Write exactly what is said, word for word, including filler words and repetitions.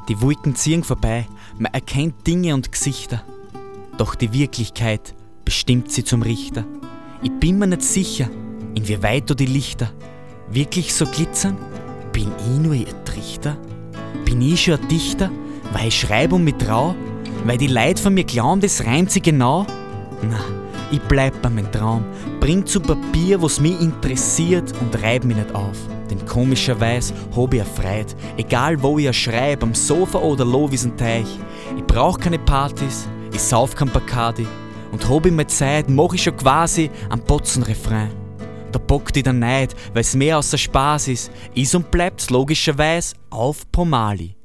Die Wolken ziehen vorbei, man erkennt Dinge und Gesichter. Doch die Wirklichkeit bestimmt sie zum Richter. Ich bin mir nicht sicher, inwieweit da die Lichter wirklich so glitzern. Bin ich nur ihr Trichter? Bin ich schon ein Dichter, weil ich schreibe und mich trau? Weil die Leute von mir glauben, das reimt sie genau? Na, ich bleib bei meinem Traum, bring zu Papier, was mich interessiert und reib mich nicht auf. Denn komischerweise hab ich erfreut, egal wo ich schreib, am Sofa oder Lowiesen Teich. Ich brauch keine Partys, ich sauf kein Bacardi und hab ich meine Zeit, mach ich schon quasi am Potzenrefrain. Da bockt ich der Neid, weil's mehr außer Spaß ist, is und bleibt's logischerweise auf Pomali.